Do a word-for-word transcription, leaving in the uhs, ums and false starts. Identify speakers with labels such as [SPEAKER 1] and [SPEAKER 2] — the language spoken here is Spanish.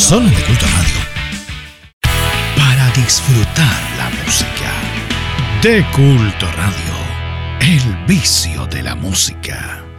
[SPEAKER 1] Solo en De Culto Radio. Para disfrutar la música. De Culto Radio. El vicio de la música.